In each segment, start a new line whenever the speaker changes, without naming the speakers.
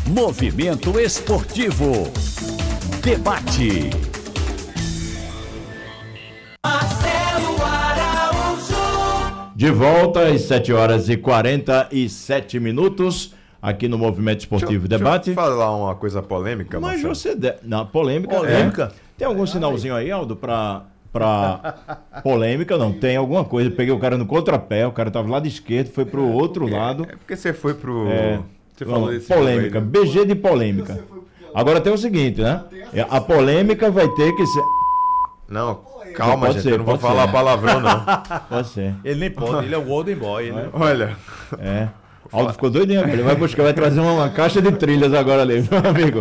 Movimento Esportivo. Debate.
Marcelo Araújo.
De volta às 7h47, aqui no Movimento Esportivo Debate.
Deixa eu falar uma coisa polêmica,
Mas
Marcelo.
você... Não, polêmica.
Polêmica?
Tem algum sinalzinho aí, Aldo, pra polêmica? Não, tem alguma coisa. Peguei o cara no contrapé, o cara tava do lado esquerdo, foi pro outro lado.
É porque você foi pro... Você
Vamos,
falou desse
polêmica,
jogo aí, né?
BG de polêmica. Agora tem o seguinte, né? A polêmica vai ter que ser...
Não, calma,
Pode
gente,
ser,
eu não vou
pode
falar
ser.
palavrão, não.
Pode ser.
Ele nem pode, ele é o Golden Boy. Né?
Olha,
É. Aldo ficou doidinho agora. Ele vai buscar, vai trazer uma caixa de trilhas agora ali, meu amigo.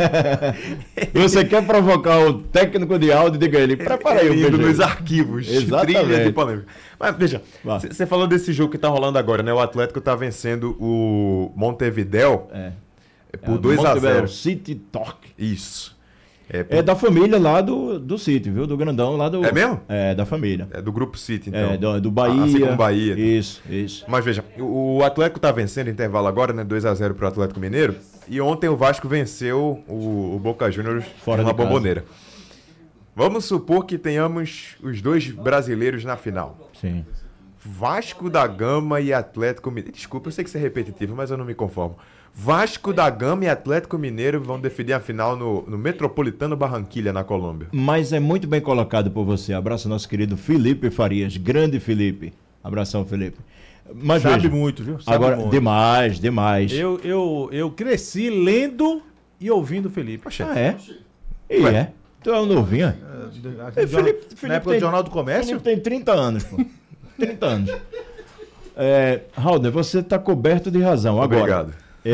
E você quer provocar o técnico de áudio, diga ele, prepara aí o
indo
BG.
nos arquivos,
Exatamente.
trilha de polêmica. Mas veja,
Vá.
você falou desse jogo que tá rolando agora, né? O Atlético tá vencendo o Montevidéu por 2-0.
City Talk.
Isso.
É da família lá do City, viu? Do grandão lá do...
É mesmo?
É, da família.
É do Grupo City, então.
Do Bahia.
Assim como Bahia.
Isso.
Mas veja, o Atlético tá vencendo intervalo agora, né? 2-0 pro Atlético Mineiro. E ontem o Vasco venceu o Boca Juniors
Fora
numa
de casa.
bomboneira. Vamos supor que tenhamos os dois brasileiros na final.
Sim.
Vasco da Gama e Atlético Mineiro. Desculpa, eu sei que isso é repetitivo, mas eu não me conformo. Vasco da Gama e Atlético Mineiro vão definir a final no Metropolitano Barranquilha, na Colômbia.
Mas é muito bem colocado por você. Abraço nosso querido Felipe Farias. Grande Felipe. Abração, Felipe. Mas
Sabe
veja,
muito, viu? Sabe
agora,
muito.
demais.
Eu cresci lendo e ouvindo o Felipe.
Poxa,
Ah, é? E
Ué.
é? Tu é um novinho, é? Felipe
Na época do Jornal do Comércio?
Felipe tem 30 anos, pô. 30 anos. Halder, você está coberto de razão. Agora,
obrigado.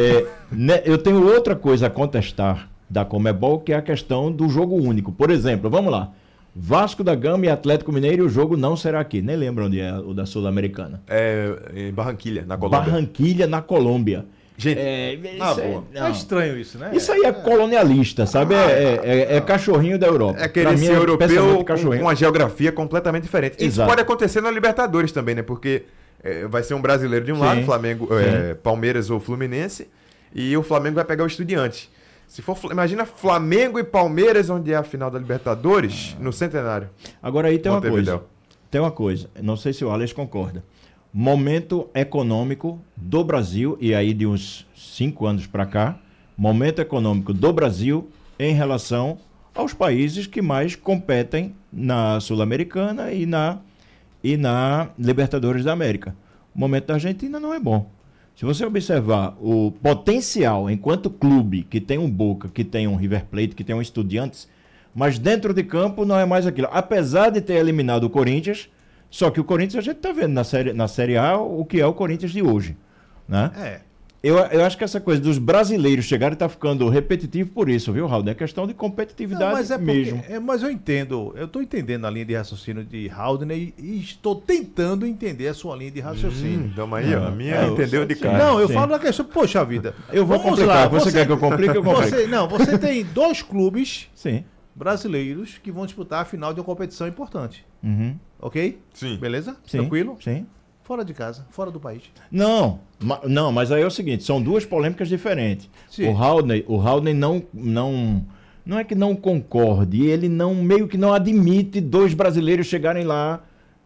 Eu tenho outra coisa a contestar da Conmebol, que é a questão do jogo único. Por exemplo, vamos lá. Vasco da Gama e Atlético Mineiro, e o jogo não será aqui. Nem lembro onde é o da Sul-Americana.
Em Barranquilha, na Colômbia.
Barranquilha, na Colômbia.
Gente,
Isso
É estranho isso, né?
Isso aí é colonialista, sabe? É cachorrinho da Europa.
é querer
Pra mim,
ser
pensamento
europeu
de cachorrinho.
com uma geografia completamente diferente. Isso
Exato.
pode acontecer na Libertadores também, né? Porque vai ser um brasileiro de um
Sim.
lado, Flamengo,
Sim.
Palmeiras ou Fluminense, e o Flamengo vai pegar o Estudiantes. Se for, imagina Flamengo e Palmeiras, onde é a final da Libertadores, no Centenário.
Agora aí tem uma
Montevidéu.
coisa. Tem uma coisa. Não sei se o Alex concorda. Momento econômico do Brasil, e aí de uns 5 anos para cá, momento econômico do Brasil em relação aos países que mais competem na Sul-Americana e na Libertadores da América. O momento da Argentina não é bom. Se você observar o potencial enquanto clube, que tem um Boca, que tem um River Plate, que tem um Estudiantes, mas dentro de campo não é mais aquilo. Apesar de ter eliminado o Corinthians, só que o Corinthians a gente está vendo na série A o que é o Corinthians de hoje, né? Eu acho que essa coisa dos brasileiros chegarem está ficando repetitivo por isso, viu, Raul? É questão de competitividade
mas
mesmo.
Mas eu entendo, eu estou entendendo a linha de raciocínio de Haldner e estou tentando entender a sua linha de raciocínio.
Tamo aí, ó. A minha entendeu de cara.
Não, eu
sim.
falo da questão, poxa vida.
Eu vou
Vamos
complicar.
lá,
Você quer que eu complique? Eu complico.
Você tem 2 clubes
Sim.
brasileiros que vão disputar a final de uma competição importante.
Uhum.
Ok?
Sim.
Beleza?
Sim.
Tranquilo?
Sim.
Fora de casa, fora do país.
Não, mas aí é o seguinte, são duas polêmicas diferentes.
Sim.
O Haldner não é que não concorde, ele meio que não admite 2 brasileiros chegarem lá.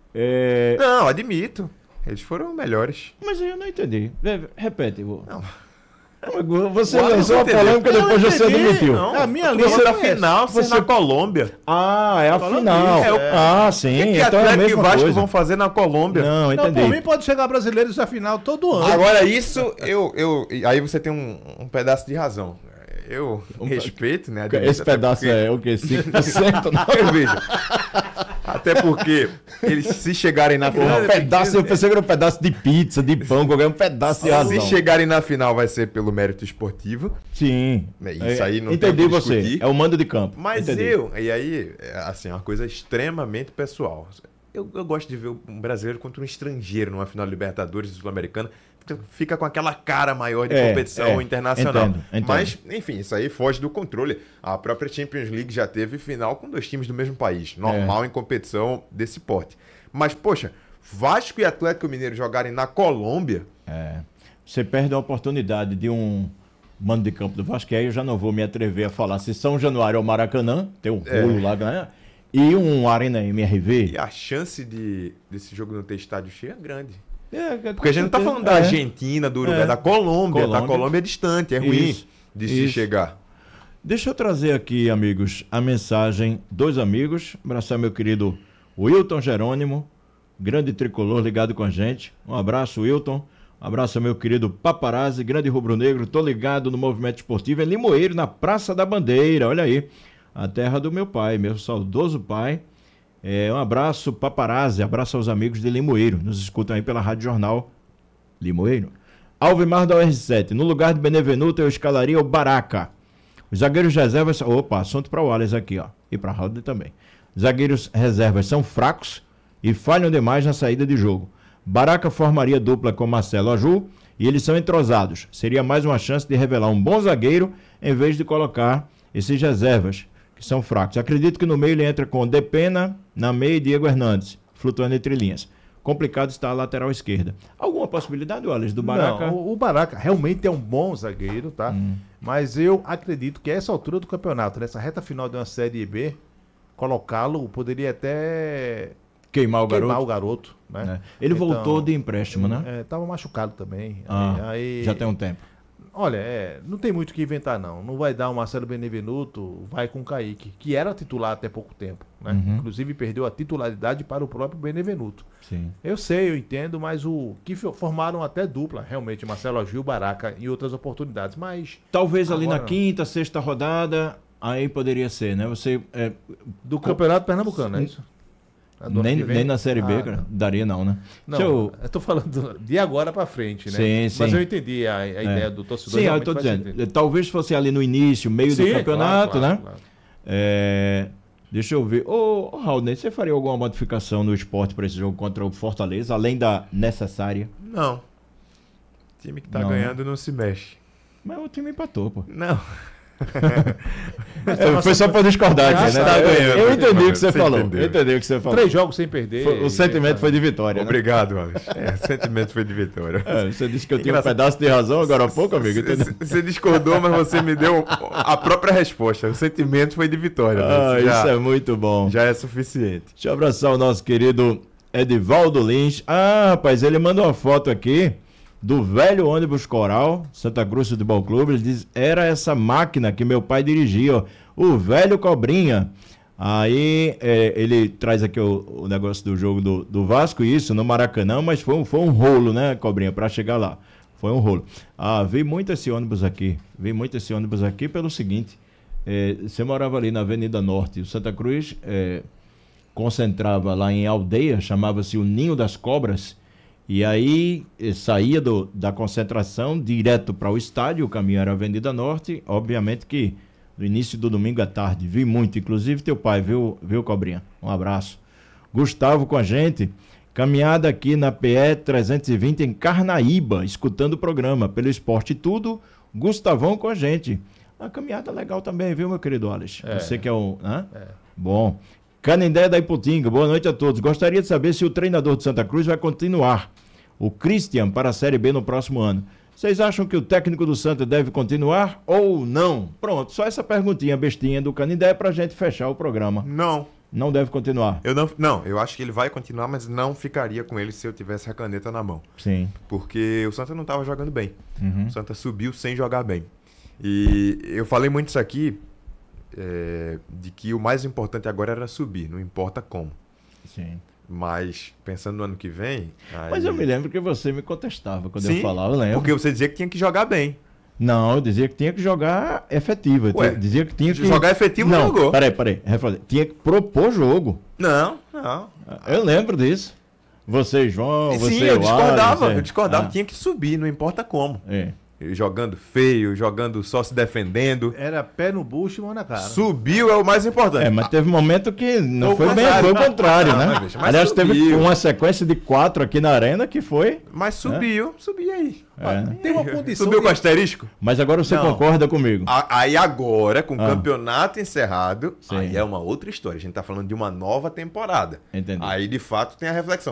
Não, admito. Eles foram melhores.
Mas aí eu não entendi. Repete, Vô.
Não.
Você
Ué,
lançou a
entendeu?
polêmica e depois você admitiu.
Não,
A minha
você
linha
na
não é
final, você na Colômbia.
Ah, é a
Falando
final.
isso,
Ah, sim.
O que
Então é a
Atlético e
mesma
Vasco
coisa.
vão fazer na Colômbia?
Não,
Não,
entendi.
por mim pode chegar brasileiros na final todo ano.
Agora isso, aí você tem um pedaço de razão. Eu respeito, né? admito,
Esse
até
pedaço
porque-
é o quê? 5%? Não.
Veja. Até porque eles se chegarem na final.
Um pedaço, eu pensei que era um pedaço de pizza, de pão, qualquer um pedaço de
Se
razão.
chegarem na final vai ser pelo mérito esportivo.
Sim.
Isso aí não tem
entendi
o que
você.
discutir.
É o mando de campo.
Mas
Entendi.
e aí, assim, é uma coisa extremamente pessoal. Eu gosto de ver um brasileiro contra um estrangeiro numa final de Libertadores e Sul-Americana. Fica com aquela cara maior de competição internacional.
Entendo.
Mas, enfim, isso aí foge do controle. A própria Champions League já teve final com 2 times do mesmo país. Normal em competição desse porte. Mas, poxa, Vasco e Atlético Mineiro jogarem na Colômbia...
Você perde a oportunidade de mando de campo do Vasco, aí eu já não vou me atrever a falar se São Januário ou Maracanã, tem um rolo lá, né? E um Arena MRV.
E a chance desse jogo não ter estádio cheio é grande.
Porque
Porque a gente não tá falando da Argentina, do Uruguai, da Colômbia. Da Colômbia é distante, é ruim de se chegar.
Deixa eu trazer aqui, amigos, a mensagem dos amigos. Abraçar meu querido Wilton Jerônimo, grande tricolor ligado com a gente. Um abraço, Wilton. Um abraço ao meu querido Paparazzi, grande rubro-negro. Tô ligado no movimento esportivo em Limoeiro, na Praça da Bandeira. Olha aí, a terra do meu pai, meu saudoso pai. Um abraço, Paparazzi. Abraço aos amigos de Limoeiro. Nos escutam aí pela Rádio Jornal Limoeiro. Alvimar da UR7. No lugar de Benevenuto, eu escalaria o Baraca. Os zagueiros reservas... Opa, assunto para o Wallace aqui, ó. E para a Raul também. Os zagueiros reservas são fracos e falham demais na saída de jogo. Baraca formaria dupla com Marcelo Aju e eles são entrosados. Seria mais uma chance de revelar um bom zagueiro em vez de colocar esses reservas, que são fracos. Acredito que no meio ele entra com Depena, na meia e Diego Hernandes, flutuando entre linhas. Complicado está a lateral esquerda. Alguma possibilidade, Wallace, do Baraca?
Não, o Baraca realmente é um bom zagueiro, tá? Mas eu acredito que a essa altura do campeonato, nessa reta final de uma Série B, colocá-lo poderia até
queimar o
garoto, né?
Ele voltou de empréstimo, né?
Tava machucado também.
Já tem um tempo.
Olha, não tem muito o que inventar, não. Não vai dar o Marcelo Benevenuto, vai com o Kaique, que era titular até pouco tempo, né? Inclusive perdeu a titularidade para o próprio Benevenuto.
Sim.
Eu sei, eu entendo, mas o que formaram até dupla, realmente, Marcelo Gil, Baraca em outras oportunidades, mas...
Talvez ali na quinta, sexta rodada, aí poderia ser, né? Você...
do Campeonato Pernambucano, é isso?
Nem na Série B, cara. Daria não, né?
Não, eu tô falando de agora pra frente, né?
Sim.
Mas eu entendi a ideia do torcedor.
Sim, eu tô dizendo. Talvez fosse ali no início, meio do campeonato,
claro,
né? Claro. Deixa eu ver. Ô, Raul, você faria alguma modificação no esporte para esse jogo contra o Fortaleza, além da necessária?
Não. O time que tá ganhando não se mexe.
Mas o time empatou, pô.
Não.
Foi só para discordar aqui, né?
Tá ganhando,
eu entendi o que você falou.
Entendeu.
Eu entendi o que você falou.
3 jogos sem perder.
O sentimento foi de vitória.
Obrigado, Alex. O sentimento foi de vitória.
Você disse que eu tinha um pedaço de razão agora há pouco, amigo.
Você discordou, mas você me deu a própria resposta. O sentimento foi de vitória.
Isso é muito bom.
Já é suficiente.
Deixa eu abraçar o nosso querido Edivaldo Lins. Rapaz, ele mandou uma foto aqui do velho ônibus Coral, Santa Cruz Futebol Clube. Ele diz, era essa máquina que meu pai dirigia, ó, o velho Cobrinha. Aí ele traz aqui o negócio do jogo do Vasco, isso, no Maracanã, mas foi um rolo, né, Cobrinha, para chegar lá. Foi um rolo. Vi muito esse ônibus aqui. Pelo seguinte, você morava ali na Avenida Norte, o Santa Cruz concentrava lá em aldeia, chamava-se o Ninho das Cobras. E aí saía da concentração direto para o estádio, o caminho era a Avenida Norte, obviamente que no início do domingo à tarde, vi muito, inclusive teu pai, viu, Cobrinha? Um abraço. Gustavo com a gente, caminhada aqui na PE 320 em Carnaíba, escutando o programa pelo Esporte Tudo, Gustavão com a gente. Uma caminhada legal também, viu, meu querido Alex? Você que é o... Bom... Canindé da Iputinga, boa noite a todos. Gostaria de saber se o treinador de Santa Cruz vai continuar, o Christian, para a Série B no próximo ano. Vocês acham que o técnico do Santa deve continuar ou não? Pronto, só essa perguntinha bestinha do Canindé para a gente fechar o programa.
Não.
Não deve continuar?
Eu acho que ele vai continuar, mas não ficaria com ele se eu tivesse a caneta na mão.
Sim.
Porque o Santa não estava jogando bem. O Santa subiu sem jogar bem. E eu falei muito isso aqui... de que o mais importante agora era subir, não importa como.
Sim.
Mas, pensando no ano que vem...
Mas eu me lembro que você me contestava quando eu falava, eu lembro.
Porque você dizia que tinha que jogar bem.
Não, eu dizia que tinha que jogar efetivo. Dizia que tinha que...
Jogar efetivo
não
jogou.
Peraí. Tinha que propor jogo.
Não.
Eu lembro disso. Você, João, você,
eu discordava.
Wallace,
Eu discordava. Tinha que subir, não importa como. Jogando feio, jogando só se defendendo.
Era pé no bucho e mão na cara.
Subiu é o mais importante.
Mas teve um momento que não foi bem, foi o contrário, né?
Mas
aliás,
subiu.
Teve uma sequência de 4 aqui na arena que foi...
Mas subiu aí.
Tem uma condição...
Subiu com asterisco?
Mas agora você concorda comigo.
Aí agora, com o campeonato encerrado, aí é uma outra história. A gente tá falando de uma nova temporada.
Entendi.
Aí, de fato, tem a reflexão.